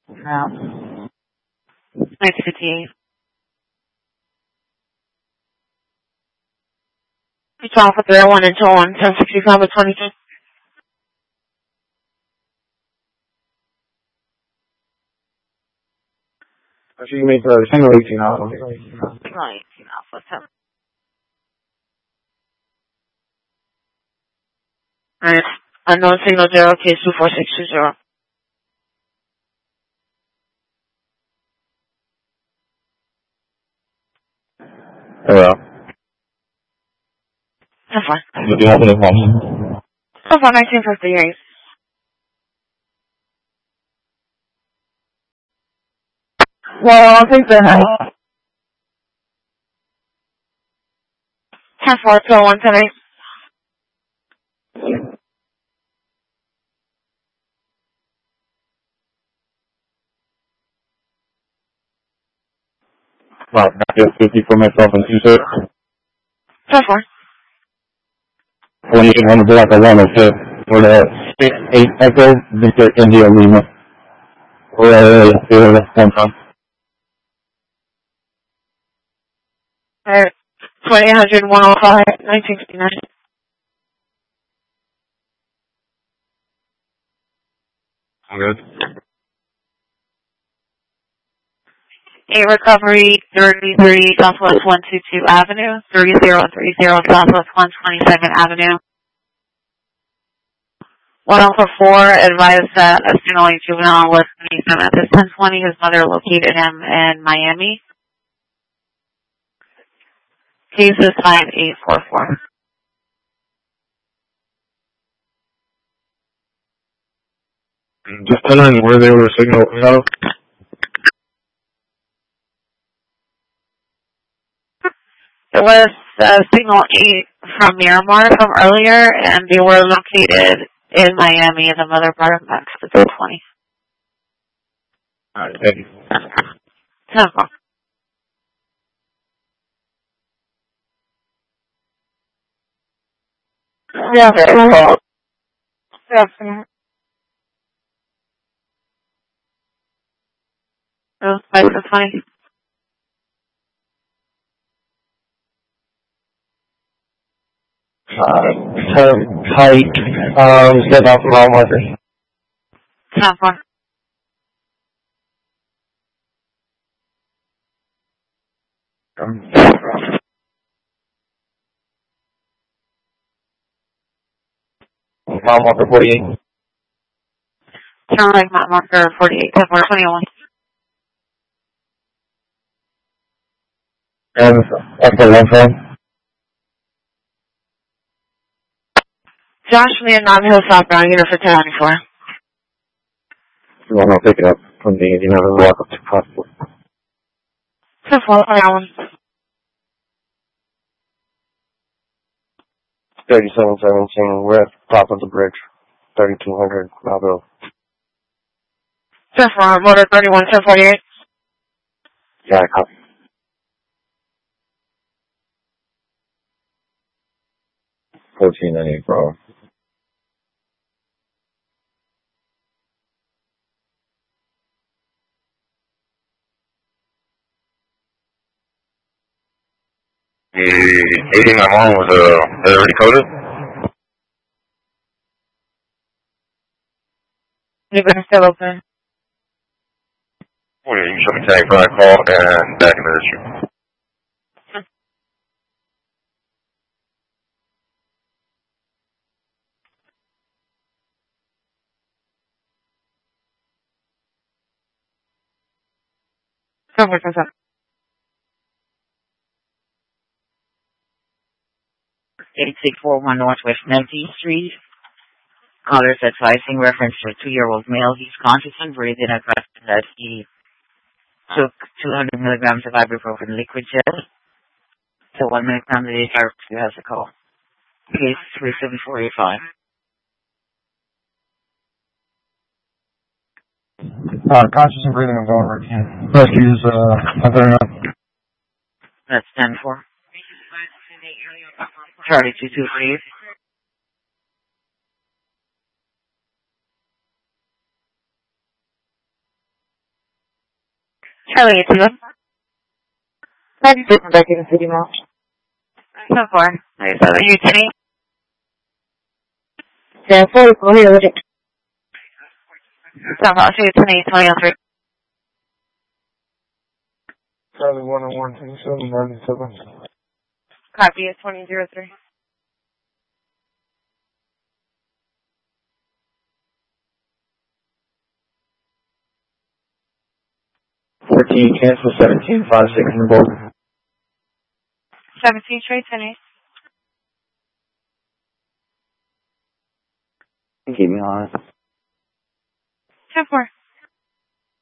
No. 1958. It's off with 301 and 201, 1065 at 22. So you made the single 18 off. Single 18 off, what's up? Alright, unknown signal 0, case 24620. Hello. That's fine. What do you want me to call? That's fine, 1958. Well, I'll take the night. 10-4, 201, 10-8. Well, just 50 for myself and 2 sir. 10-4. When you can block a 106 for the 6-8 Echo, Victor India Lima. Or one time. Alright, 2800, 105, 1959. I'm good. 8 Recovery, 33 Southwest 122 Avenue, 3030 Southwest 122nd Avenue. 1 Alpha 4 advised that a single juvenile was 27 at this 1020. His mother located him in Miami. Case is 5844. Just wondering where they were signaling out of. It was signal 8 from Miramar from earlier, and they were located in Miami in the mother part of Mexico, 20. Alright, thank you. 10 o'clock. Yeah, very well. Yeah, it was 5 to 20. Height, step out from mile marker. 10 o'clock. Mile marker 48. Turn right map marker 48, 10 21. And Echo 1 phone. Josh Vietnam Hill southbound unit for 1094. You want to pick it up from the Indian River walk up to possible. 10-4, Island. 3717, we're at the top of the bridge. 3200, Malville. 10-4, motor 31, 1048. Yeah, copy. $14.98 per hour. The 1891 was already coded? You're going to still open. Oh, yeah, you can show me tag for that call and back in the issue. Cover, what's up? 8641 Northwest 19th Street. Caller is advising reference to a 2-year-old male. He's conscious and breathing. Advised that he took 200 milligrams of ibuprofen liquid gel. So 1 minute down the day, he has a call. Case 37485. Conscious and breathing of over again. Rescues, That's 10-4. Charlie 223. Charlie 81. 96 back in the city now. 10-4. 97. You 10-8. 10-4, go ahead with it. 10-4. I'll show you 10-8, 20-3. Charlie 101, 2797. Copy is 20-03. Cancel 1756 in the boat. 17 straight 10-8. Keep me on. 10-4.